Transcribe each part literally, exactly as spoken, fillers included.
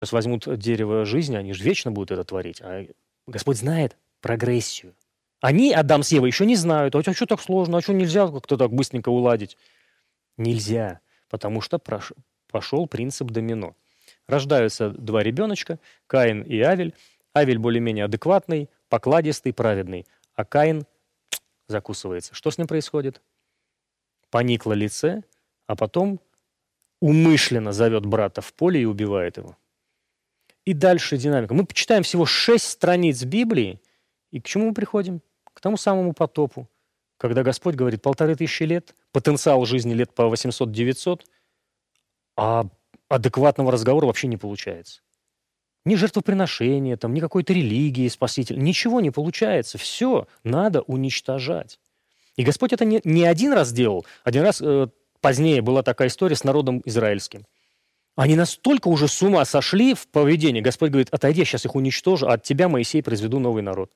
Сейчас возьмут дерево жизни, они же вечно будут это творить. А Господь знает прогрессию. Они, Адам с Евой, еще не знают, а что так сложно, а что нельзя как-то так быстренько уладить? Нельзя, потому что прош... пошел принцип домино. Рождаются два ребеночка, Каин и Авель. Авель более-менее адекватный, покладистый, праведный, а Каин закусывается. Что с ним происходит? Поникло лице, а потом умышленно зовет брата в поле и убивает его. И дальше динамика. Мы почитаем всего шесть страниц Библии, и к чему мы приходим? К тому самому потопу, когда Господь говорит, полторы тысячи лет, потенциал жизни лет по восемьсот-девятьсот, а адекватного разговора вообще не получается. Ни жертвоприношения, там, ни какой-то религии спаситель, ничего не получается. Все надо уничтожать. И Господь это не, не один раз делал. Один раз э, позднее была такая история с народом израильским. Они настолько уже с ума сошли в поведении. Господь говорит, отойди, я сейчас их уничтожу, а от тебя, Моисей, произведу новый народ.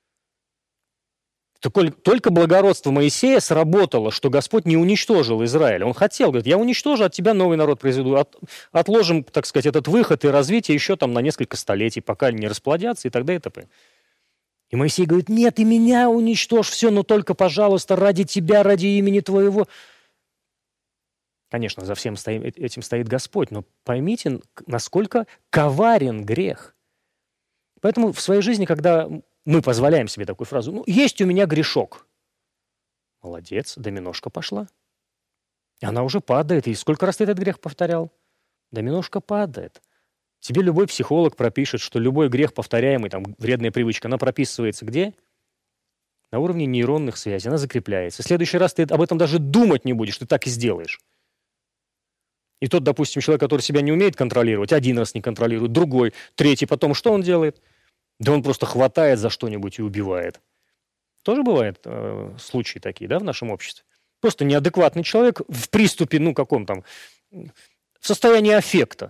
Только благородство Моисея сработало, что Господь не уничтожил Израиль. Он хотел, говорит, я уничтожу, от тебя новый народ произведу. От, отложим, так сказать, этот выход и развитие еще там на несколько столетий, пока не расплодятся и так далее и т.п. И Моисей говорит, нет, и меня уничтожь, все, но только, пожалуйста, ради тебя, ради имени твоего. Конечно, за всем этим стоит Господь, но поймите, насколько коварен грех. Поэтому в своей жизни, когда мы позволяем себе такую фразу, ну, есть у меня грешок. Молодец, доминошка пошла. Она уже падает. И сколько раз ты этот грех повторял? Доминошка падает. Тебе любой психолог пропишет, что любой грех повторяемый, там, вредная привычка, она прописывается где? На уровне нейронных связей, она закрепляется. В следующий раз ты об этом даже думать не будешь, ты так и сделаешь. И тот, допустим, человек, который себя не умеет контролировать, один раз не контролирует, другой, третий, потом что он делает? Да он просто хватает за что-нибудь и убивает. Тоже бывают э, случаи такие, да, в нашем обществе. Просто неадекватный человек в приступе, ну, каком там, в состоянии аффекта.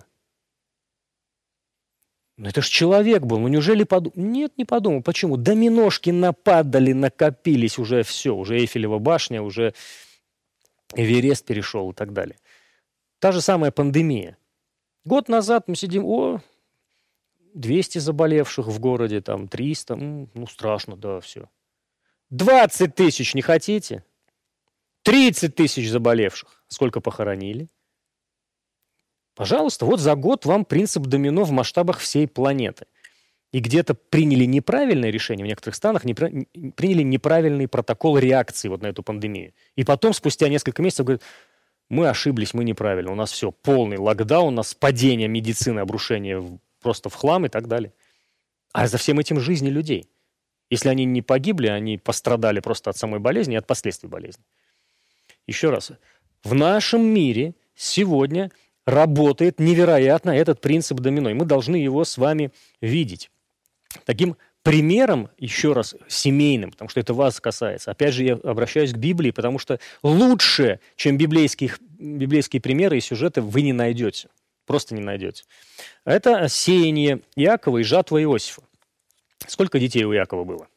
Ну, это ж человек был, ну, неужели подумал? Нет, не подумал. Почему? Доминошки нападали, накопились, уже все, уже Эйфелева башня, уже Эверест перешел и так далее. Та же самая пандемия. Год назад мы сидим, о, двести заболевших в городе, там, триста, ну, страшно, да, все. двадцать тысяч не хотите? тридцать тысяч заболевших. Сколько похоронили? Пожалуйста, вот за год вам принцип домино в масштабах всей планеты. И где-то приняли неправильное решение, в некоторых странах не при... приняли неправильный протокол реакции вот на эту пандемию. И потом, спустя несколько месяцев, говорят, мы ошиблись, мы неправильно, у нас все, полный локдаун, у нас падение медицины, обрушение в... просто в хлам и так далее. А за всем этим жизни людей. Если они не погибли, они пострадали просто от самой болезни и от последствий болезни. Еще раз, в нашем мире сегодня работает невероятно этот принцип домино, и мы должны его с вами видеть. Таким примером, еще раз, семейным, потому что это вас касается. Опять же, я обращаюсь к Библии, потому что лучше, чем библейских, библейские примеры и сюжеты, вы не найдете. Просто не найдете. Это сеяние Иакова и жатва Иосифа. Сколько детей у Иакова было?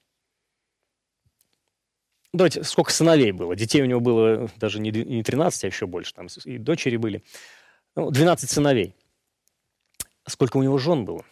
Давайте, сколько сыновей было? Детей у него было даже не тринадцать, а еще больше. Там и дочери были. Ну, двенадцать сыновей. Сколько у него жен было?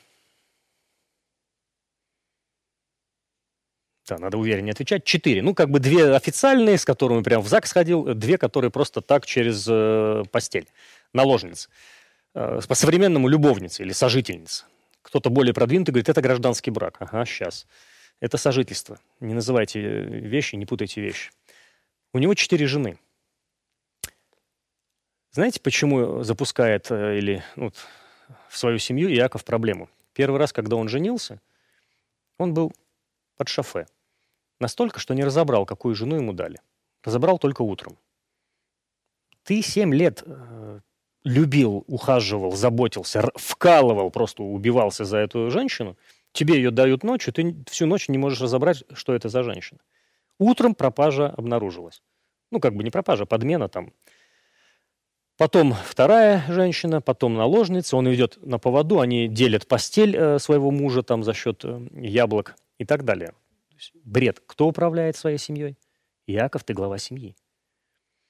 Да, надо увереннее отвечать. Четыре. Ну, как бы две официальные, с которыми прям в ЗАГС ходил, две, которые просто так через э, постель. Наложницы. Э, по-современному любовница или сожительница. Кто-то более продвинутый говорит, это гражданский брак. Ага, сейчас. Это сожительство. Не называйте вещи, не путайте вещи. У него четыре жены. Знаете, почему запускает или ну, в свою семью Иаков проблему? Первый раз, когда он женился, он был под шофе. Настолько, что не разобрал, какую жену ему дали. Разобрал только утром. Ты семь лет э, любил, ухаживал, заботился, вкалывал, просто убивался за эту женщину. Тебе ее дают ночью, ты всю ночь не можешь разобрать, что это за женщина. Утром пропажа обнаружилась. Ну, как бы не пропажа, подмена там. Потом вторая женщина, потом наложница. Он ведет на поводу, они делят постель э, своего мужа там за счет э, яблок и так далее. То есть бред. Кто управляет своей семьей? Иаков, ты глава семьи.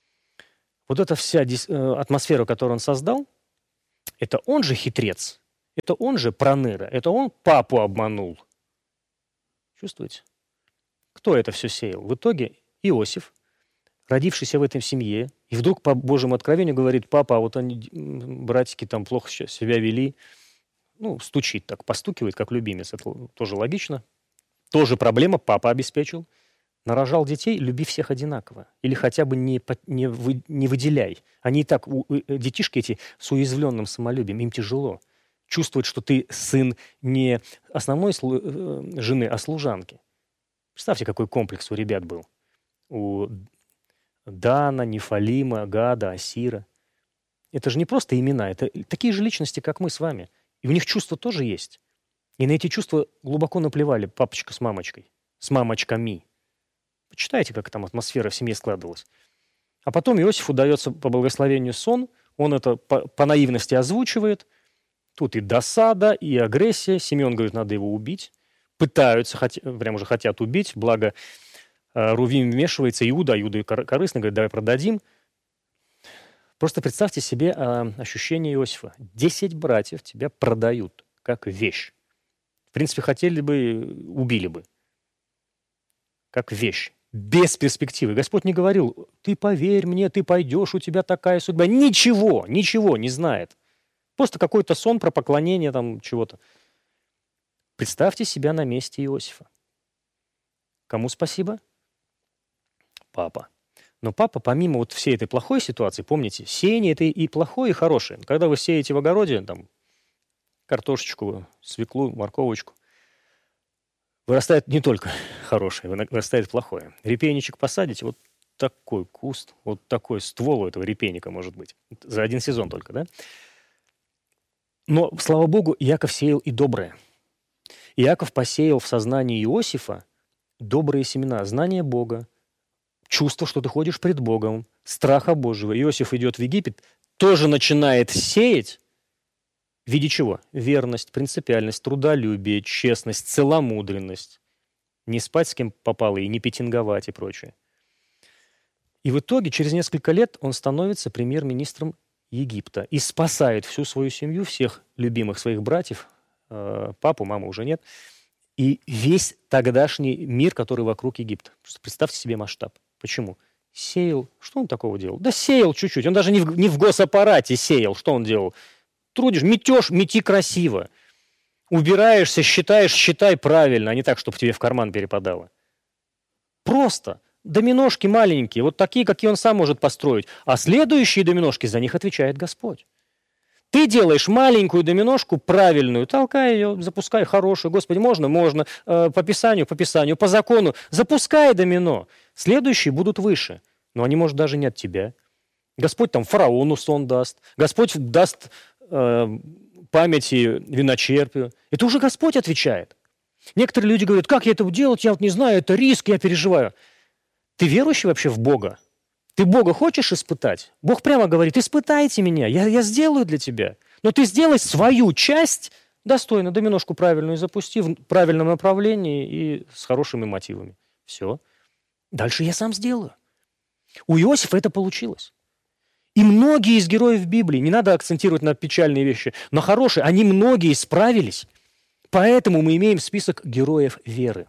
Вот эта вся дис- э, атмосфера, которую он создал, это он же хитрец. Это он же проныра, это он папу обманул. Чувствуете? Кто это все сеял? В итоге Иосиф, родившийся в этой семье, и вдруг по Божьему откровению говорит: папа, а вот они, братики, там плохо себя вели. Ну, стучит так, постукивает, как любимец. Это тоже логично. Тоже проблема, папа обеспечил. Нарожал детей, люби всех одинаково. Или хотя бы не, не, вы, не выделяй. Они и так, у, детишки эти с уязвленным самолюбием, им тяжело. Чувствовать, что ты сын не основной слу- жены, а служанки. Представьте, какой комплекс у ребят был. У Дана, Нефалима, Гада, Асира. Это же не просто имена, это такие же личности, как мы с вами. И у них чувства тоже есть. И на эти чувства глубоко наплевали папочка с мамочкой, с мамочками. Почитайте, как там атмосфера в семье складывалась. А потом Иосифу дается по благословению сон, он это по, по наивности озвучивает. Тут и досада, и агрессия. Симеон говорит, надо его убить. Пытаются, хот... прям уже хотят убить, благо э, Рувим вмешивается, Иуда, Иуда кор- корыстно говорит, давай продадим. Просто представьте себе э, ощущение Иосифа. Десять братьев тебя продают, как вещь. В принципе, хотели бы, убили бы. Как вещь. Без перспективы. Господь не говорил, ты поверь мне, ты пойдешь, у тебя такая судьба. Ничего, ничего не знает. Просто какой-то сон про поклонение там чего-то. Представьте себя на месте Иосифа. Кому спасибо? Папа. Но папа, помимо вот всей этой плохой ситуации, помните, сеяние это и плохое, и хорошее. Когда вы сеете в огороде, там, картошечку, свеклу, морковочку, вырастает не только хорошее, вырастает плохое. Репейничек посадите, вот такой куст, вот такой ствол у этого репейника может быть. За один сезон только, да? Но, слава Богу, Иаков сеял и доброе. Иаков посеял в сознании Иосифа добрые семена, знание Бога, чувство, что ты ходишь пред Богом, страха Божьего. Иосиф идет в Египет, тоже начинает сеять. В виде чего? Верность, принципиальность, трудолюбие, честность, целомудренность. Не спать с кем попало и не петинговать и прочее. И в итоге через несколько лет он становится премьер-министром Египта и спасает всю свою семью, всех любимых своих братьев, э, папу, маму уже нет, и весь тогдашний мир, который вокруг Египта. Просто представьте себе масштаб. Почему? Сеял. Что он такого делал? Да сеял чуть-чуть. Он даже не в, не в госаппарате сеял. Что он делал? Трудишь, метешь, мети красиво. Убираешься, считаешь, считай правильно, а не так, чтобы тебе в карман перепадало. Просто. Доминошки маленькие, вот такие, какие он сам может построить. А следующие доминошки, за них отвечает Господь. Ты делаешь маленькую доминошку правильную, толкай ее, запускай хорошую. Господи, можно? Можно. Э, по Писанию? По Писанию. По закону. Запускай домино. Следующие будут выше. Но они, может, даже не от тебя. Господь там фараону сон даст. Господь даст э, памяти виночерпию. Это уже Господь отвечает. Некоторые люди говорят, как я это делать? Я вот не знаю, это риск, я переживаю. Ты верующий вообще в Бога? Ты Бога хочешь испытать? Бог прямо говорит, испытайте меня, я, я сделаю для тебя. Но ты сделай свою часть достойно, доминошку правильную запусти в правильном направлении и с хорошими мотивами. Все. Дальше я сам сделаю. У Иосифа это получилось. И многие из героев Библии, не надо акцентировать на печальные вещи, но хорошие, они многие справились. Поэтому мы имеем список героев веры.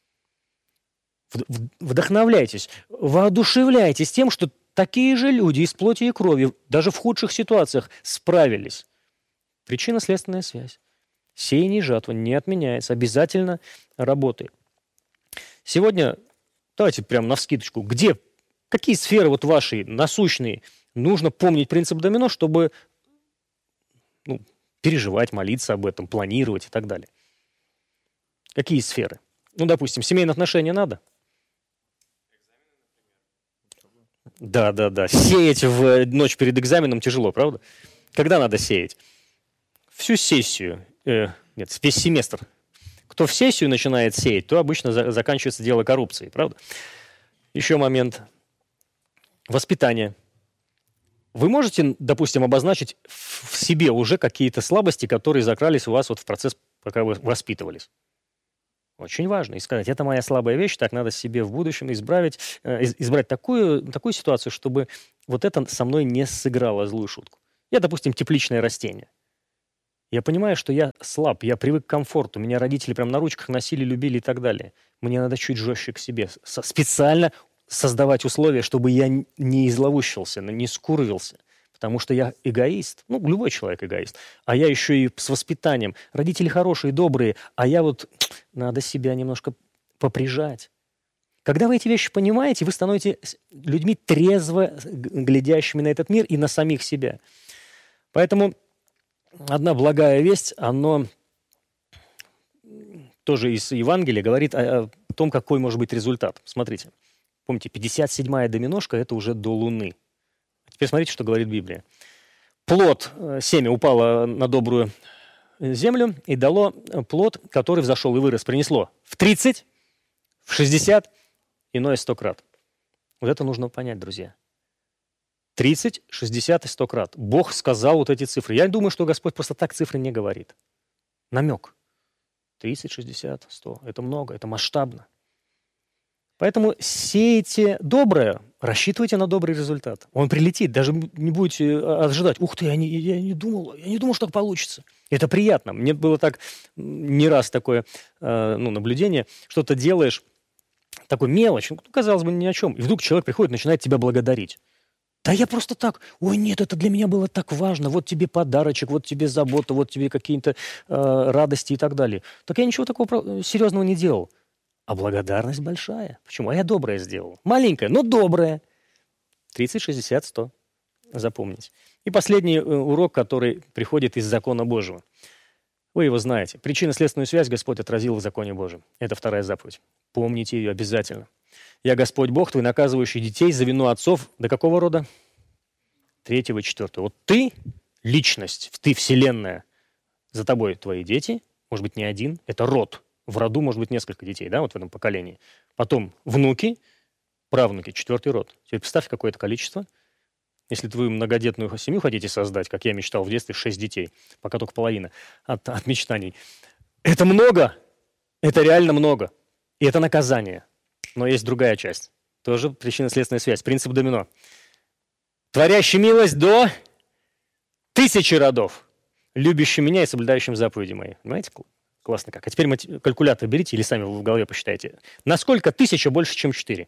Вдохновляйтесь, воодушевляйтесь тем, что такие же люди из плоти и крови, даже в худших ситуациях, справились. Причинно-следственная связь. Сеяние и жатва не отменяется, обязательно работает. Сегодня, давайте прямо навскидочку, где, какие сферы вот ваши насущные нужно помнить принцип домино, чтобы ну, переживать, молиться об этом, планировать и так далее. Какие сферы? Ну, допустим, семейные отношения надо? Да, да, да. Сеять в ночь перед экзаменом тяжело, правда? Когда надо сеять? Всю сессию. Э, нет, весь семестр. Кто в сессию начинает сеять, то обычно за, заканчивается дело коррупцией, правда? Еще момент. Воспитание. Вы можете, допустим, обозначить в себе уже какие-то слабости, которые закрались у вас вот в процесс, пока вы воспитывались? Очень важно. И сказать, это моя слабая вещь, так надо себе в будущем избрать, избрать такую, такую ситуацию, чтобы вот это со мной не сыграло злую шутку. Я, допустим, тепличное растение. Я понимаю, что я слаб, я привык к комфорту. Меня родители прям на ручках носили, любили и так далее. Мне надо чуть жестче к себе. Со- специально создавать условия, чтобы я н- не изловущился, н- не скурвился. Потому что я эгоист. Ну, любой человек эгоист. А я еще и с воспитанием. Родители хорошие, добрые, а я вот надо себя немножко поприжать. Когда вы эти вещи понимаете, вы становитесь людьми трезво г- глядящими на этот мир и на самих себя. Поэтому одна благая весть, оно тоже из Евангелия говорит о, о том, какой может быть результат. Смотрите, помните, пятьдесят седьмая доминошка – это уже до Луны. Теперь смотрите, что говорит Библия. Плод, э, семя упало на добрую землю и дало плод, который взошел и вырос, принесло в тридцать, в шестьдесят, иное сто крат. Вот это нужно понять, друзья. тридцать, шестьдесят и сто крат. Бог сказал вот эти цифры. Я думаю, что Господь просто так цифры не говорит. Намек. тридцать, шестьдесят, сто. Это много, это масштабно. Поэтому сейте доброе, рассчитывайте на добрый результат. Он прилетит, даже не будете ожидать. Ух ты, я не, я не думал, я не думал, что так получится. Это приятно. Мне было так не раз такое э, ну, наблюдение. Что-то делаешь, такой мелочь, ну, казалось бы, ни о чем. И вдруг человек приходит, начинает тебя благодарить. Да я просто так, ой, нет, это для меня было так важно, вот тебе подарочек, вот тебе забота, вот тебе какие-то э, радости и так далее. Так я ничего такого серьезного не делал. А благодарность большая. Почему? А я доброе сделал. Маленькое, но доброе. тридцать, шестьдесят, сто. Запомнить. И последний урок, который приходит из закона Божьего. Вы его знаете. Причинно-следственную связь Господь отразил в законе Божьем. Это вторая заповедь. Помните ее обязательно. «Я Господь Бог твой, наказывающий детей за вину отцов». До какого рода? Третьего и четвертого. Вот ты – личность, ты – вселенная. За тобой твои дети, может быть, не один. Это род. В роду может быть несколько детей, да, вот в этом поколении. Потом внуки, правнуки, четвертый род. Теперь представь, какое это количество. Если вы многодетную семью хотите создать, как я мечтал в детстве, шесть детей, пока только половина от, от мечтаний. Это много, это реально много. И это наказание. Но есть другая часть. Тоже причинно-следственная связь. Принцип домино. Творящий милость до тысячи родов, любящий меня и соблюдающим заповеди мои. Понимаете? Классно как. А теперь мати- калькулятор берите или сами в голове посчитайте. Насколько тысяча больше, чем четыре?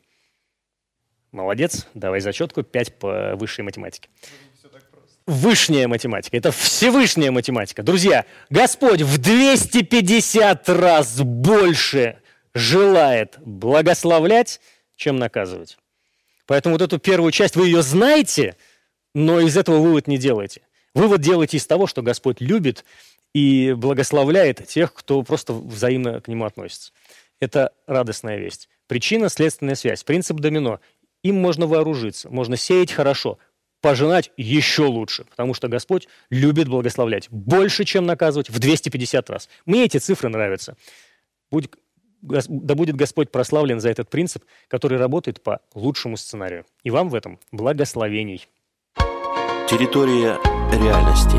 Молодец. Давай зачетку. пять по высшей математике. Высшая математика. Это Всевышняя математика. Друзья, Господь в двести пятьдесят раз больше желает благословлять, чем наказывать. Поэтому вот эту первую часть, вы ее знаете, но из этого вывод не делаете. Вывод делаете из того, что Господь любит и благословляет тех, кто просто взаимно к Нему относится. Это радостная весть. Причинно-следственная связь. Принцип домино. Им можно вооружиться, можно сеять хорошо, пожинать еще лучше, потому что Господь любит благословлять больше, чем наказывать, в двести пятьдесят раз. Мне эти цифры нравятся. Будь, да будет Господь прославлен за этот принцип, который работает по лучшему сценарию. И вам в этом благословений. Территория реальности.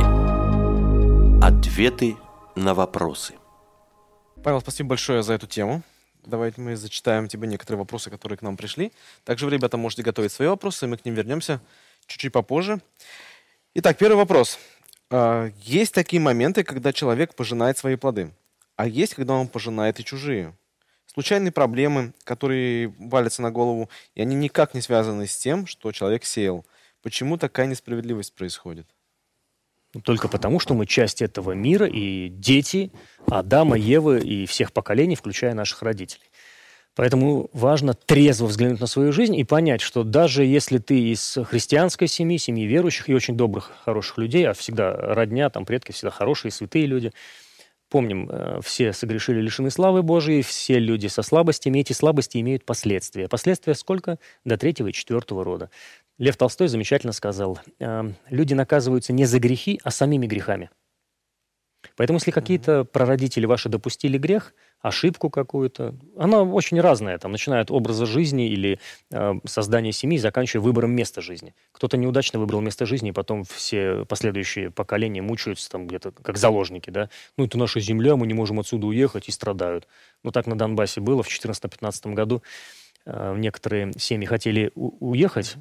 Ответы на вопросы. Павел, спасибо большое за эту тему. Давайте мы зачитаем тебе некоторые вопросы, которые к нам пришли. Также вы, ребята, можете готовить свои вопросы, и мы к ним вернемся чуть-чуть попозже. Итак, первый вопрос. Есть такие моменты, когда человек пожинает свои плоды, а есть, когда он пожинает и чужие. Случайные проблемы, которые валятся на голову, и они никак не связаны с тем, что человек сеял. Почему такая несправедливость происходит? Только потому, что мы часть этого мира и дети Адама, Евы и всех поколений, включая наших родителей. Поэтому важно трезво взглянуть на свою жизнь и понять, что даже если ты из христианской семьи, семьи верующих и очень добрых, хороших людей, а всегда родня, там предки всегда хорошие, святые люди, помним, все согрешили, лишены славы Божией, все люди со слабостями, эти слабости имеют последствия. Последствия сколько? До третьего и четвертого рода. Лев Толстой замечательно сказал, люди наказываются не за грехи, а самими грехами. Поэтому если какие-то прародители ваши допустили грех, ошибку какую-то, она очень разная, там, начиная от образа жизни или э, создания семьи, заканчивая выбором места жизни. Кто-то неудачно выбрал место жизни, и потом все последующие поколения мучаются там где-то как заложники, да. Ну, это наша земля, мы не можем отсюда уехать, и страдают. Ну, так на Донбассе было в четырнадцатом-пятнадцатом году. Э, некоторые семьи хотели у- уехать,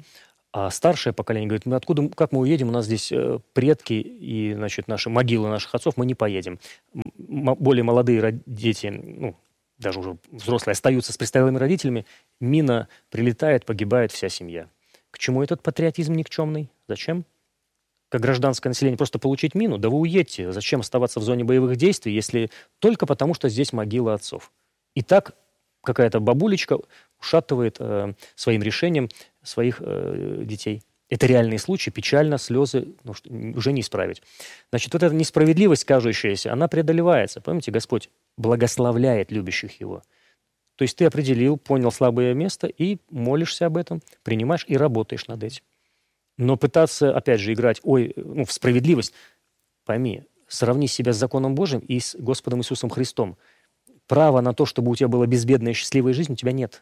А старшее поколение говорит, мы откуда, как мы уедем, у нас здесь э, предки и, значит, наши могилы наших отцов, мы не поедем. М- более молодые род- дети, ну, даже уже взрослые, остаются с престарелыми родителями, мина прилетает, погибает вся семья. К чему этот патриотизм никчемный? Зачем? Как гражданское население просто получить мину? Да вы уедьте. Зачем оставаться в зоне боевых действий, если только потому, что здесь могила отцов? И так какая-то бабулечка ушатывает э, своим решением своих э, детей. Это реальные случаи, печально, слезы, ну, что, уже не исправить. Значит, вот эта несправедливость, кажущаяся, она преодолевается. Помните, Господь благословляет любящих Его. То есть ты определил, понял слабое место и молишься об этом, принимаешь и работаешь над этим. Но пытаться, опять же, играть ой, ну, в справедливость, пойми, сравни себя с законом Божьим и с Господом Иисусом Христом. Права на то, чтобы у тебя была безбедная счастливая жизнь, у тебя нет.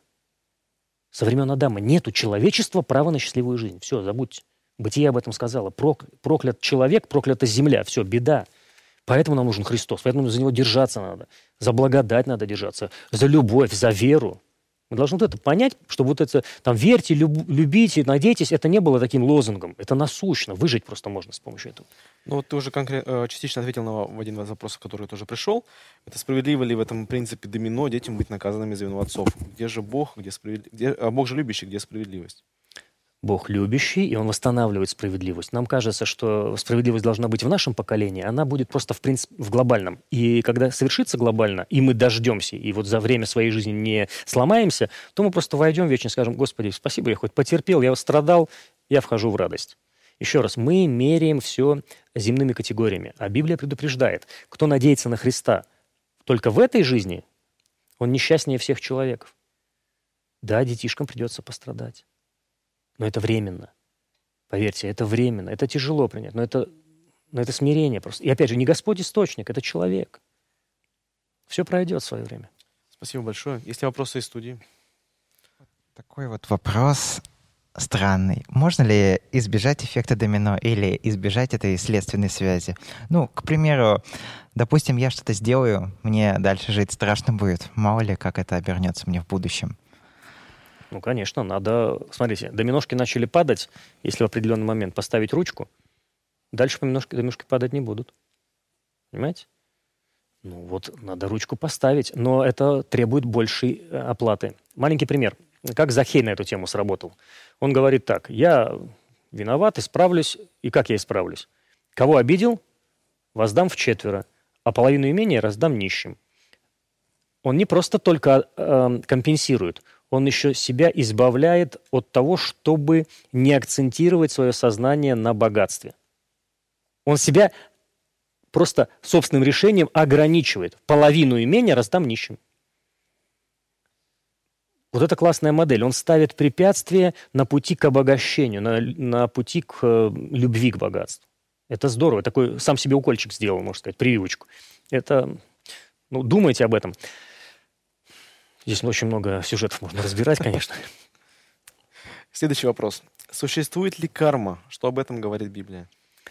Со времен Адама нету человечества права на счастливую жизнь. Все, забудьте. Бытие об этом сказала. Прок, проклят человек, проклята земля. Все, беда. Поэтому нам нужен Христос. Поэтому за Него держаться надо. За благодать надо держаться. За любовь, за веру. Мы должны вот это понять, чтобы вот это, там, верьте, люб, любите, надейтесь, это не было таким лозунгом. Это насущно. Выжить просто можно с помощью этого. Ну вот ты уже конкретно, частично ответил на в один из вопросов, который тоже пришел. Это справедливо ли в этом принципе домино детям быть наказанными за вину отцов? Где же Бог, где справедливость? Где, а Бог же любящий, где справедливость? Бог любящий, и Он восстанавливает справедливость. Нам кажется, что справедливость должна быть в нашем поколении, она будет просто в принципе в глобальном. И когда совершится глобально, и мы дождемся, и вот за время своей жизни не сломаемся, то мы просто войдем в вечность и скажем, Господи, спасибо, я хоть потерпел, я страдал, я вхожу в радость. Еще раз, мы меряем все земными категориями, а Библия предупреждает, кто надеется на Христа только в этой жизни, он несчастнее всех человеков. Да, детишкам придется пострадать. Но это временно. Поверьте, это временно. Это тяжело принять, но это, но это смирение просто. И опять же, не Господь источник, это человек. Все пройдет в свое время. Спасибо большое. Есть ли вопросы из студии? Такой вот вопрос странный. Можно ли избежать эффекта домино или избежать этой следственной связи? Ну, к примеру, допустим, я что-то сделаю, мне дальше жить страшно будет. Мало ли, как это обернется мне в будущем. Ну, конечно, надо... Смотрите, доминошки начали падать, если в определенный момент поставить ручку, дальше доминошки, доминошки падать не будут. Понимаете? Ну вот, надо ручку поставить, но это требует большей оплаты. Маленький пример. Как Захей на эту тему сработал? Он говорит так, я виноват, исправлюсь, и как я исправлюсь? Кого обидел, воздам вчетверо, а половину имения раздам нищим. Он не просто только э, компенсирует, он еще себя избавляет от того, чтобы не акцентировать свое сознание на богатстве. Он себя просто собственным решением ограничивает. Половину имения раздам нищим. Вот это классная модель. Он ставит препятствия на пути к обогащению, на, на пути к э, любви к богатству. Это здорово. Такой сам себе укольчик сделал, можно сказать, прививочку. Это, ну, думайте об этом. Здесь очень много сюжетов можно разбирать, конечно. Следующий вопрос. Существует ли карма? Что об этом говорит Библия?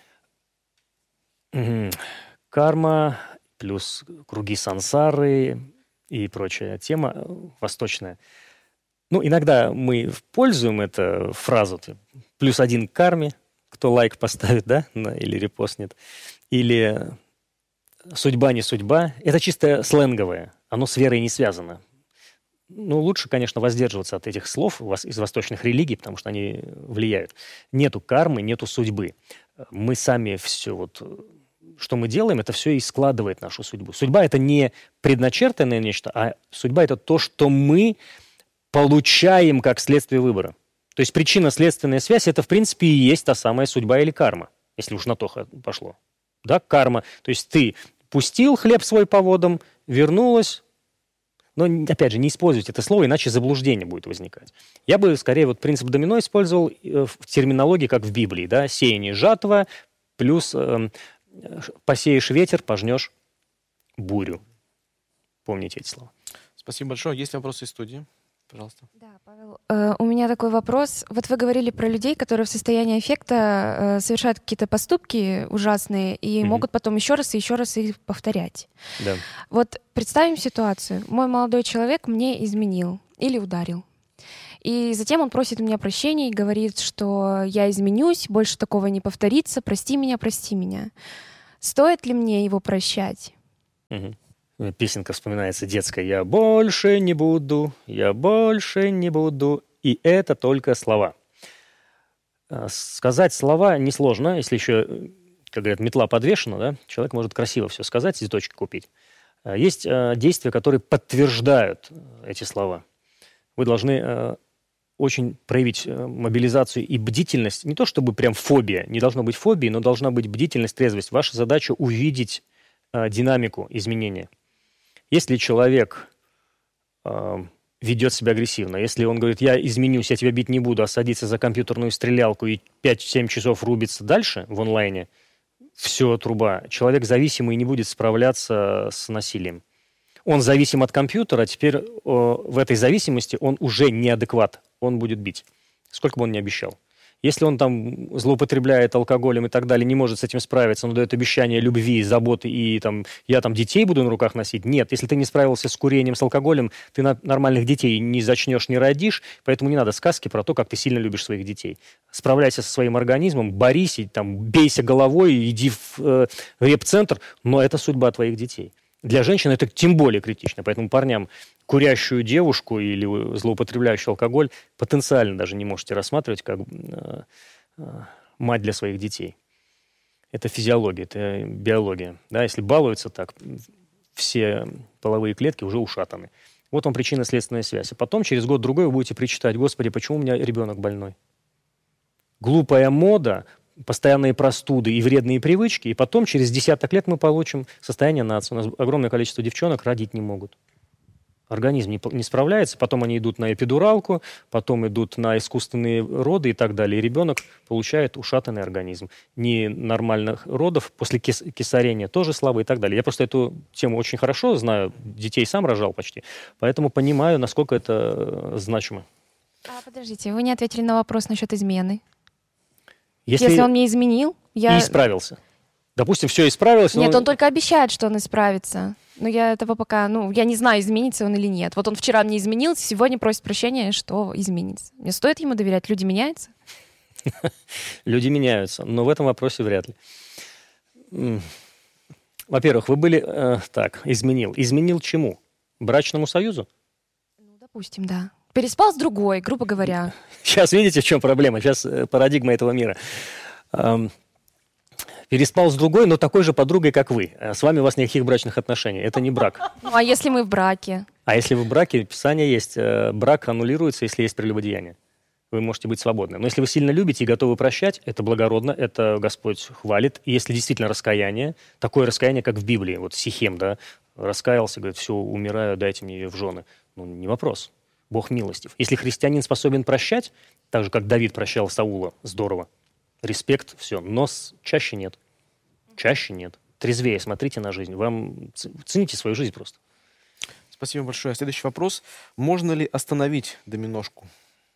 Карма плюс круги сансары и прочая тема восточная. Ну, иногда мы пользуем эту фразу «плюс один к карме», кто лайк поставит, да, или репостнет, или «судьба не судьба». Это чисто сленговое, оно с верой не связано. Ну, лучше, конечно, воздерживаться от этих слов из восточных религий, потому что они влияют. Нету кармы, нету судьбы. Мы сами все, вот, что мы делаем, это все и складывает нашу судьбу. Судьба – это не предначертанное нечто, а судьба – это то, что мы получаем как следствие выбора. То есть причинно-следственная связь – это, в принципе, и есть та самая судьба или карма, если уж на то пошло. Да, карма. То есть ты пустил хлеб свой по водам, вернулась. Но, опять же, не используйте это слово, иначе заблуждение будет возникать. Я бы, скорее, вот принцип домино использовал в терминологии, как в Библии. Да? Сеяние жатва плюс э, посеешь ветер, пожнешь бурю. Помните эти слова. Спасибо большое. Есть ли вопросы из студии? Пожалуйста. Да, Павел, э, у меня такой вопрос. Вот вы говорили про людей, которые в состоянии аффекта э, совершают какие-то поступки ужасные и mm-hmm. могут потом еще раз и еще раз их повторять. Да. Вот представим ситуацию. Мой молодой человек мне изменил или ударил. И затем он просит у меня прощения и говорит, что я изменюсь, больше такого не повторится, прости меня, прости меня. Стоит ли мне его прощать? Угу. Песенка вспоминается детская. «Я больше не буду, я больше не буду». И это только слова. Сказать слова несложно, если еще, как говорят, метла подвешена, да, человек может красиво все сказать, цветочки купить. Есть действия, которые подтверждают эти слова. Вы должны очень проявить мобилизацию и бдительность. Не то чтобы прям фобия, не должно быть фобии, но должна быть бдительность, трезвость. Ваша задача увидеть э, динамику изменения. Если человек э, ведет себя агрессивно, если он говорит, я изменюсь, я тебя бить не буду, а садится за компьютерную стрелялку и пять-семь часов рубится дальше в онлайне, все, труба. Человек зависимый и не будет справляться с насилием. Он зависим от компьютера, а теперь э, в этой зависимости он уже неадекват, он будет бить, сколько бы он ни обещал. Если он там злоупотребляет алкоголем и так далее, не может с этим справиться, он дает обещание любви, заботы и там, я там детей буду на руках носить. Нет, если ты не справился с курением, с алкоголем, ты на нормальных детей не зачнешь, не родишь, поэтому не надо сказки про то, как ты сильно любишь своих детей. Справляйся со своим организмом, борись, и, там, бейся головой, иди в э, реп-центр, но это судьба твоих детей. Для женщин это тем более критично, поэтому парням курящую девушку или злоупотребляющую алкоголь потенциально даже не можете рассматривать как э, э, мать для своих детей. Это физиология, это биология. Да? Если балуются так, все половые клетки уже ушатаны. Вот вам причинно-следственная связь. А потом через год-другой вы будете причитать, Господи, почему у меня ребенок больной? Глупая мода, постоянные простуды и вредные привычки, и потом через десяток лет мы получим состояние нации. У нас огромное количество девчонок родить не могут. Организм не, не справляется, потом они идут на эпидуралку, потом идут на искусственные роды и так далее. И ребенок получает ушатанный организм. Ненормальных родов после кес кесарения тоже слабый и так далее. Я просто эту тему очень хорошо знаю, детей сам рожал почти, поэтому понимаю, насколько это значимо. А, подождите, вы не ответили на вопрос насчет измены. Если, Если он мне изменил, я... И исправился. Допустим, все исправилось. Нет, но... он только обещает, что он исправится. Но я этого пока... Ну, я не знаю, изменится он или нет. Вот он вчера мне изменился, сегодня просит прощения, что изменится. Мне стоит ему доверять? Люди меняются? Люди меняются, но в этом вопросе вряд ли. Во-первых, вы были... Э, так, изменил. Изменил чему? Брачному союзу? Ну, допустим, да. Переспал с другой, грубо говоря. Сейчас видите, в чем проблема? Сейчас парадигма этого мира. Эм, переспал с другой, но такой же подругой, как вы. С вами у вас никаких брачных отношений. Это не брак. Ну, а если мы в браке? А если вы в браке, Писание есть, брак аннулируется, если есть прелюбодеяние. Вы можете быть свободны. Но если вы сильно любите и готовы прощать, это благородно, это Господь хвалит. И если действительно раскаяние, такое раскаяние, как в Библии, вот Сихем, да, раскаялся, говорит, все, умираю, дайте мне ее в жены. Ну, не вопрос. Бог милостив. Если христианин способен прощать, так же, как Давид прощал Саула, здорово. Респект, все. Но чаще нет. Чаще нет. Трезвее смотрите на жизнь. Вам цените свою жизнь просто. Спасибо большое. Следующий вопрос. Можно ли остановить доминошку?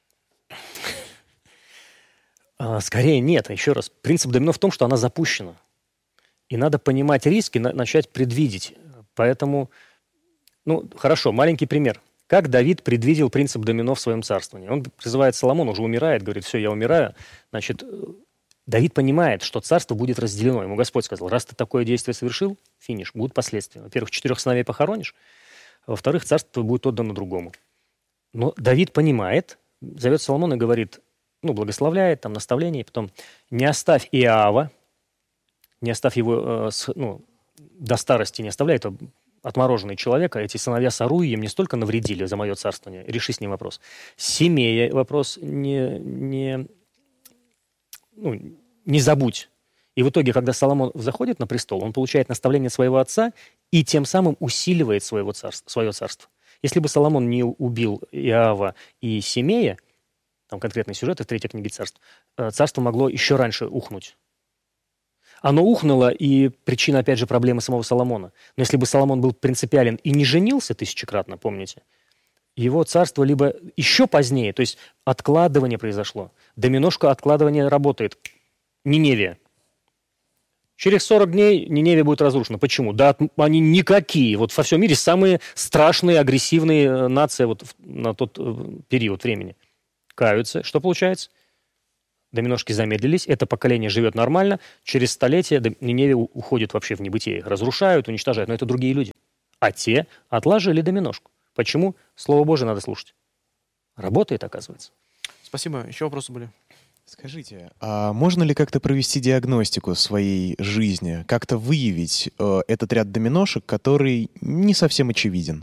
Скорее нет. Еще раз. Принцип домино в том, что она запущена. И надо понимать риски, начать предвидеть. Поэтому, ну, хорошо, маленький пример. Как Давид предвидел принцип домино в своем царствовании? Он призывает Соломона, уже умирает, говорит, все, я умираю. Значит, Давид понимает, что царство будет разделено. Ему Господь сказал, раз ты такое действие совершил, финиш, будут последствия. Во-первых, четырех сыновей похоронишь, а во-вторых, царство будет отдано другому. Но Давид понимает, зовет Соломона и говорит, ну, благословляет, там, наставление, и потом, не оставь Иоава, не оставь его, э, с, ну, до старости не оставляй, это отмороженный человек, а эти сыновья Саруи мне столько навредили за мое царствование. Реши с ним вопрос. Семея вопрос не, не, ну, не забудь. И в итоге, когда Соломон заходит на престол, он получает наставление своего отца и тем самым усиливает своего царства, свое царство. Если бы Соломон не убил Иоава и Семея, там конкретный сюжет из третьей книги царств, царство могло еще раньше ухнуть. Оно ухнуло, и причина, опять же, проблемы самого Соломона. Но если бы Соломон был принципиален и не женился тысячекратно, помните, его царство либо еще позднее, то есть откладывание произошло. Доминошка откладывания работает. Ниневия. Через сорок дней Ниневия будет разрушена. Почему? Да они никакие. Вот во всем мире самые страшные, агрессивные нации вот на тот период времени. каются. Что получается? Доминошки замедлились, это поколение живет нормально, через столетия Ниневия уходит вообще в небытие. Их разрушают, уничтожают, но это другие люди. А те отложили доминошку. Почему? Слово Божие надо слушать. Работает, оказывается. Спасибо. Еще вопросы были? Скажите, а можно ли как-то провести диагностику своей жизни, как-то выявить э, этот ряд доминошек, который не совсем очевиден?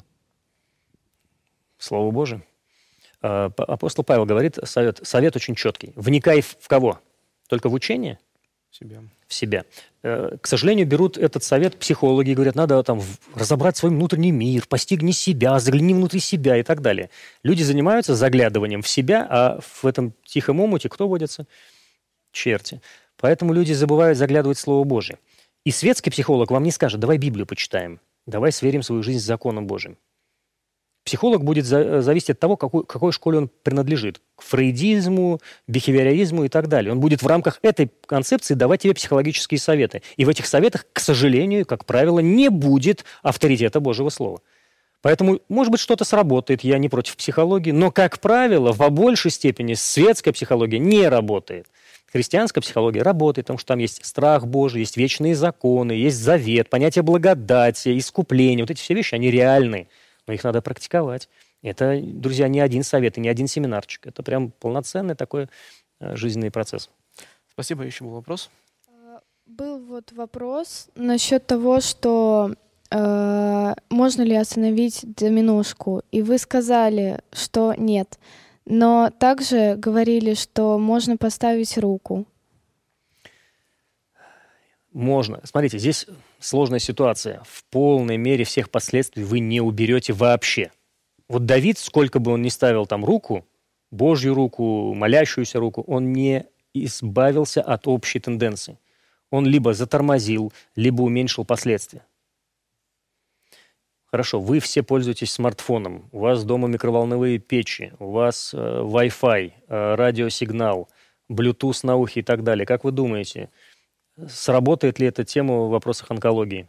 Слово Божие. Апостол Павел говорит, совет, совет очень четкий. Вникай в, в кого? Только в учение? В себя. В себя. К сожалению, берут этот совет психологи и говорят, надо там разобрать свой внутренний мир, постигни себя, загляни внутрь себя и так далее. Люди занимаются заглядыванием в себя, а в этом тихом омуте кто водится? Черти. Поэтому люди забывают заглядывать в Слово Божие. И светский психолог вам не скажет, давай Библию почитаем, давай сверим свою жизнь с законом Божьим. Психолог будет за, зависеть от того, какой, какой школе он принадлежит. К фрейдизму, бихевиоризму и так далее. Он будет в рамках этой концепции давать тебе психологические советы. И в этих советах, к сожалению, как правило, не будет авторитета Божьего Слова. Поэтому, может быть, что-то сработает, я не против психологии, но, как правило, в большей степени светская психология не работает. Христианская психология работает, потому что там есть страх Божий, есть вечные законы, есть завет, понятие благодати, искупления. Вот эти все вещи, они реальны. Но их надо практиковать. Это, друзья, не один совет и не один семинарчик. Это прям полноценный такой э, жизненный процесс. Спасибо. Еще был вопрос? Был вот вопрос насчет того, что э, можно ли остановить доминошку. И вы сказали, что нет. Но также говорили, что можно поставить руку. Можно. Смотрите, здесь сложная ситуация. В полной мере всех последствий вы не уберете вообще. Вот Давид, сколько бы он ни ставил там руку, Божью руку, молящуюся руку, он не избавился от общей тенденции. Он либо затормозил, либо уменьшил последствия. Хорошо, вы все пользуетесь смартфоном, у вас дома микроволновые печи, у вас э, Wi-Fi, э, радиосигнал, Bluetooth на ухе и так далее. Как вы думаете, сработает ли эта тема в вопросах онкологии?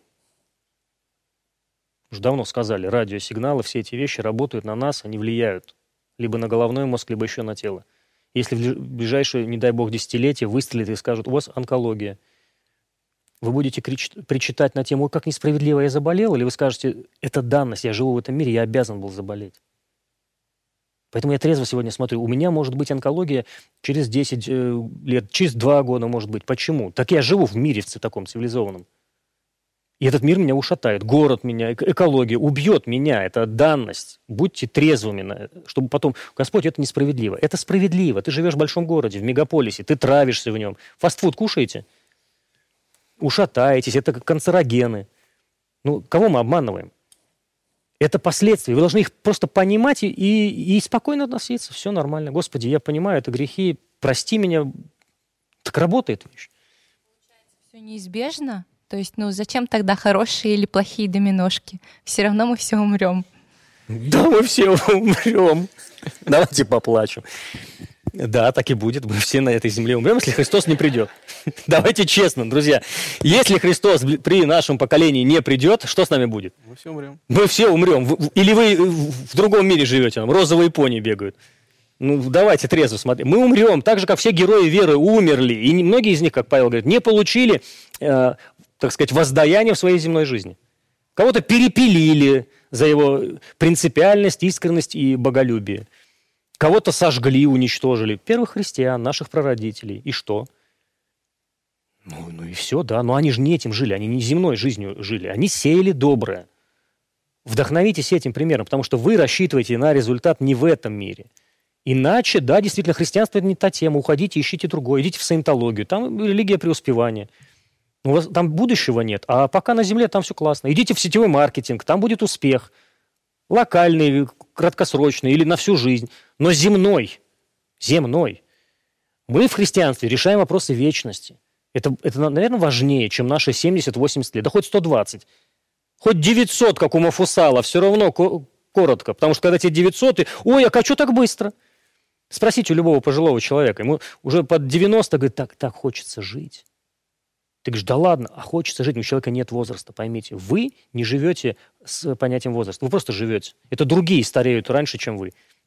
Уже давно сказали, радиосигналы, все эти вещи работают на нас, они влияют либо на головной мозг, либо еще на тело. Если в ближайшее, не дай бог, десятилетие выстрелит и скажут, у вас онкология, вы будете крич- причитать на тему, как несправедливо я заболел, или вы скажете, это данность, я живу в этом мире, я обязан был заболеть. Поэтому я трезво сегодня смотрю. У меня может быть онкология через десять э, лет, через два года может быть. Почему? Так я живу в мире в таком цивилизованном. И этот мир меня ушатает. Город меня, экология убьет меня. Это данность. Будьте трезвыми, чтобы потом... Господь, это несправедливо. Это справедливо. Ты живешь в большом городе, в мегаполисе, ты травишься в нем. Фастфуд кушаете? Ушатаетесь. Это как канцерогены. Ну, кого мы обманываем? Это последствия. Вы должны их просто понимать и, и, и спокойно относиться. Все нормально. Господи, я понимаю, это грехи. Прости меня. Так работает вещь. Получается, все неизбежно? То есть, ну, зачем тогда хорошие или плохие доминошки? Все равно мы все умрем. Да, мы все умрем. Давайте поплачем. Да, так и будет. Мы все на этой земле умрем, если Христос не придет. Давайте честно, друзья. Если Христос при нашем поколении не придет, что с нами будет? Мы все умрем. Мы все умрем. Или вы в другом мире живете, там розовые пони бегают. Ну, давайте трезво смотреть. Мы умрем, так же, как все герои веры умерли. И многие из них, как Павел говорит, не получили, э, так сказать, воздаяние в своей земной жизни. Кого-то перепилили за его принципиальность, искренность и боголюбие. Кого-то сожгли, уничтожили. Первых христиан, наших прародителей. И что? Ну, ну и все, да. Но они же не этим жили, они не земной жизнью жили. Они сеяли доброе. Вдохновитесь этим примером, потому что вы рассчитываете на результат не в этом мире. Иначе, да, действительно, христианство – это не та тема. Уходите, ищите другое. Идите в саентологию. Там религия преуспевания. У вас там будущего нет. А пока на земле там все классно. Идите в сетевой маркетинг. Там будет успех. Локальный, краткосрочный или на всю жизнь. Но земной. Земной. Мы в христианстве решаем вопросы вечности. Это, это, наверное, важнее, чем наши семьдесят-восемьдесят лет. Да хоть сто двадцать. Хоть девятьсот, как у Мафусала, все равно ко- коротко. Потому что когда тебе девятьсот, и ой, а что так быстро? Спросите у любого пожилого человека. Ему уже под девяносто говорит, так, так хочется жить. Ты говоришь, да ладно, а хочется жить. У человека нет возраста, поймите. Вы не живете с понятием возраста. Вы просто живете. Это другие стареют раньше, чем вы.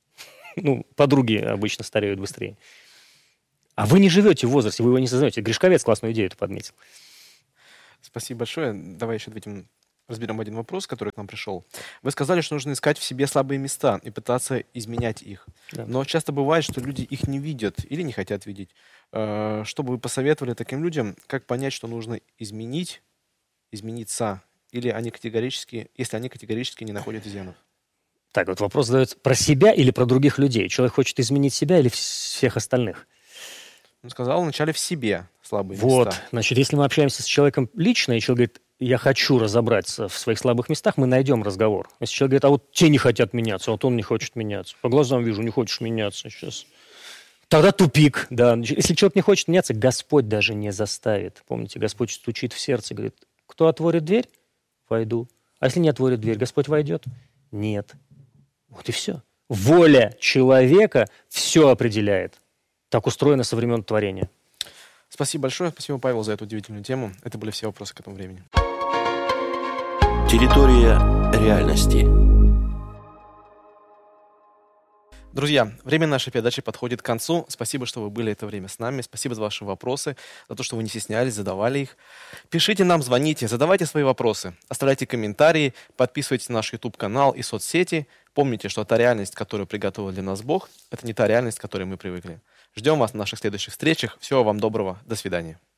Ну, подруги обычно стареют быстрее. А вы не живете в возрасте, вы его не сознаете. Гришковец классную идею-то подметил. Спасибо большое. Давай еще ответим, разберем один вопрос, который к нам пришел. Вы сказали, что нужно искать в себе слабые места и пытаться изменять их. Да. Но часто бывает, что люди их не видят или не хотят видеть. Э, Что бы вы посоветовали таким людям, как понять, что нужно изменить, измениться, или они категорически, если они категорически не находят изъянов? Так, вот вопрос задается про себя или про других людей? Человек хочет изменить себя или всех остальных? Он сказал вначале в себе слабые Вот, места. значит, если мы общаемся с человеком лично, и человек говорит, я хочу разобраться в своих слабых местах, мы найдем разговор. Если человек говорит, а вот те не хотят меняться, а вот он не хочет меняться. По глазам вижу, не хочешь меняться сейчас. Тогда тупик, да. Если человек не хочет меняться, Господь даже не заставит. Помните, Господь стучит в сердце, говорит, кто отворит дверь, войду. А если не отворит дверь, Господь войдет? Нет. Вот и все. Воля человека все определяет. Так устроено со времен творения. Спасибо большое. Спасибо, Павел, за эту удивительную тему. Это были все вопросы к этому времени. Территория реальности. Друзья, время нашей передачи подходит к концу. Спасибо, что вы были это время с нами. Спасибо за ваши вопросы, за то, что вы не стеснялись, задавали их. Пишите нам, звоните, задавайте свои вопросы, оставляйте комментарии, подписывайтесь на наш YouTube-канал и соцсети. Помните, что та реальность, которую приготовил для нас Бог, это не та реальность, к которой мы привыкли. Ждем вас на наших следующих встречах. Всего вам доброго. До свидания.